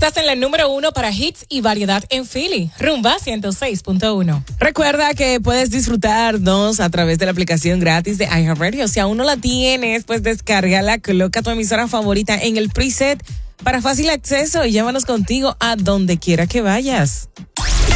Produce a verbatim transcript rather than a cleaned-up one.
Estás en la número uno para hits y variedad en Philly. Rumba ciento seis punto uno. Recuerda que puedes disfrutarnos a través de la aplicación gratis de iHeartRadio. Si aún no la tienes, pues descárgala, coloca tu emisora favorita en el preset para fácil acceso y llévanos contigo a donde quiera que vayas.